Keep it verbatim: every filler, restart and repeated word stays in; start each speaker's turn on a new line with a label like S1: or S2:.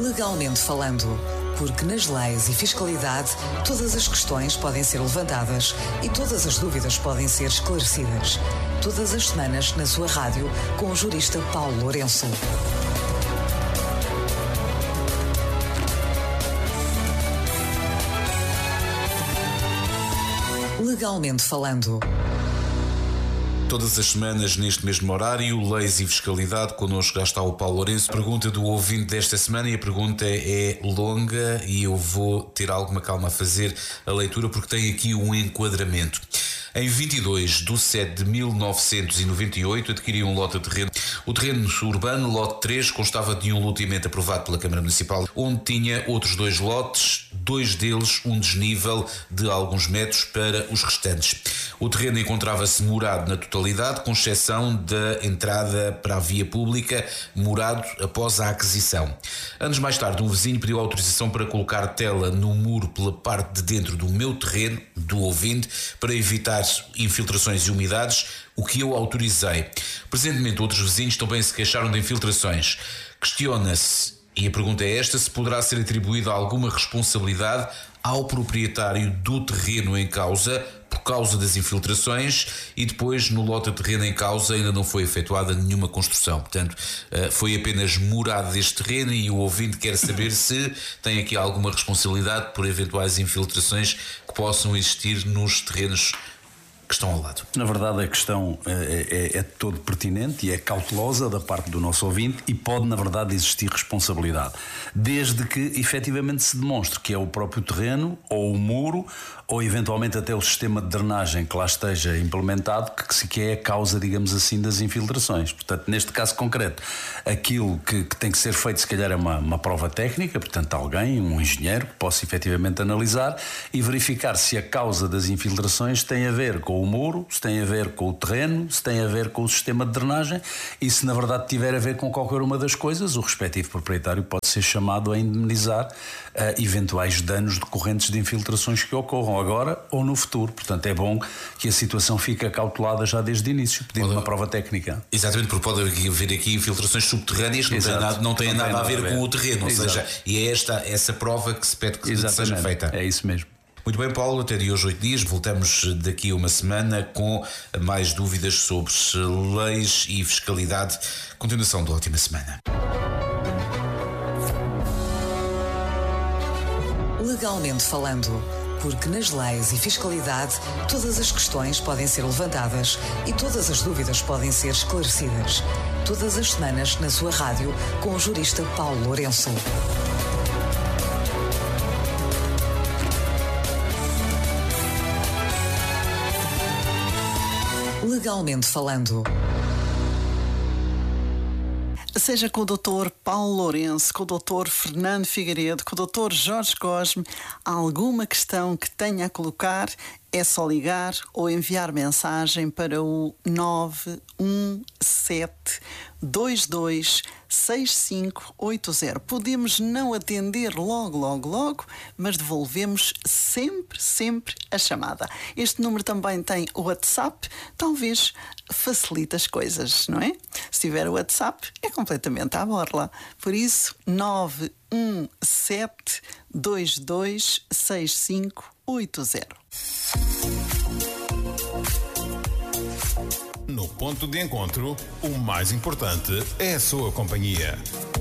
S1: Legalmente falando, porque nas leis e fiscalidade todas as questões podem ser levantadas e todas as dúvidas podem ser esclarecidas. Todas as semanas na sua rádio com o jurista Paulo Lourenço. Legalmente falando.
S2: Todas as semanas, neste mesmo horário, Leis e Fiscalidade, connosco já está o Paulo Lourenço. Pergunta do ouvinte desta semana, e a pergunta é longa e eu vou ter alguma calma a fazer a leitura porque tem aqui um enquadramento. Em vinte e dois de setembro de mil novecentos e noventa e oito adquiri um lote de terreno. O terreno urbano, lote três, constava de um loteamento aprovado pela Câmara Municipal, onde tinha outros dois lotes, dois deles um desnível de alguns metros para os restantes. O terreno encontrava-se murado na totalidade, com exceção da entrada para a via pública, murado após a aquisição. Anos mais tarde, um vizinho pediu autorização para colocar tela no muro pela parte de dentro do meu terreno, do ouvinte, para evitar infiltrações e umidades, o que eu autorizei. Presentemente, outros vizinhos também se queixaram de infiltrações. Questiona-se, e a pergunta é esta, se poderá ser atribuída alguma responsabilidade ao proprietário do terreno em causa por causa das infiltrações, e depois no lote de terreno em causa ainda não foi efetuada nenhuma construção. Portanto, foi apenas murado deste terreno e o ouvinte quer saber se tem aqui alguma responsabilidade por eventuais infiltrações que possam existir nos terrenos que estão ao lado.
S3: Na verdade, a questão é, é, é todo pertinente e é cautelosa da parte do nosso ouvinte, e pode, na verdade, existir responsabilidade, desde que efetivamente se demonstre que é o próprio terreno, ou o muro, ou eventualmente até o sistema de drenagem que lá esteja implementado, que, que é a causa, digamos assim, das infiltrações. Portanto, neste caso concreto, aquilo que, que tem que ser feito, se calhar, é uma, uma prova técnica, portanto, alguém, um engenheiro, que possa efetivamente analisar e verificar se a causa das infiltrações tem a ver com o muro, se tem a ver com o terreno, se tem a ver com o sistema de drenagem, e se na verdade tiver a ver com qualquer uma das coisas, o respectivo proprietário pode ser chamado a indemnizar uh, eventuais danos decorrentes de infiltrações que ocorram agora ou no futuro. Portanto, é bom que a situação fique acautelada já desde o início, pedindo pode, uma prova técnica.
S2: Exatamente, porque pode haver aqui infiltrações subterrâneas que não têm nada, não têm não nada, nada a ver, a ver com o terreno, ou Exato. seja, e é esta, essa prova que se pede que Exatamente. seja feita.
S3: É isso mesmo.
S2: Muito bem, Paulo, até de hoje oito dias, voltamos daqui a uma semana com mais dúvidas sobre leis e fiscalidade. Continuação da ótima semana.
S1: Legalmente falando, porque nas leis e fiscalidade todas as questões podem ser levantadas e todas as dúvidas podem ser esclarecidas. Todas as semanas na sua rádio com o jurista Paulo Lourenço. Legalmente falando.
S4: Seja com o doutor Paulo Lourenço, com o doutor Fernando Figueiredo, com o doutor Jorge Cosme, alguma questão que tenha a colocar, é só ligar ou enviar mensagem para o nove um sete, dois dois, seis cinco oito zero. Podemos não atender logo, logo, logo, mas devolvemos sempre, sempre a chamada. Este número também tem o WhatsApp, talvez facilite as coisas, não é? Se tiver o WhatsApp, é completamente à borla. Por isso, nove um sete, dois dois, seis cinco oito zero.
S5: No ponto de encontro, o mais importante é a sua companhia.